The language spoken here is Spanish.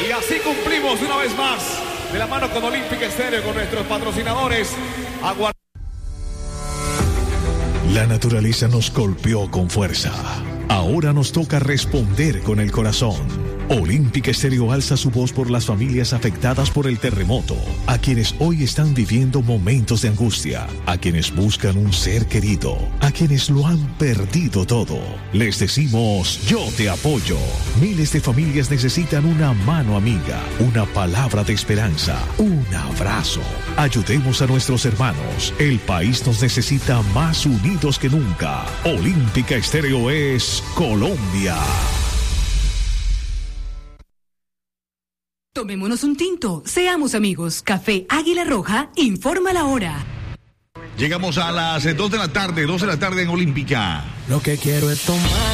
Y así cumplimos una vez más, de la mano con Olímpica Estéreo, con nuestros patrocinadores. La naturaleza nos golpeó con fuerza. Ahora nos toca responder con el corazón. Olímpica Estéreo alza su voz por las familias afectadas por el terremoto, a quienes hoy están viviendo momentos de angustia, a quienes buscan un ser querido, a quienes lo han perdido todo. Les decimos, yo te apoyo. Miles de familias necesitan una mano amiga, una palabra de esperanza, un abrazo. Ayudemos a nuestros hermanos. El país nos necesita más unidos que nunca. Olímpica Estéreo es Colombia. Tomémonos un tinto, seamos amigos. Café Águila Roja informa la hora. Llegamos a las 2 de la tarde en Olímpica. Lo que quiero es tomar.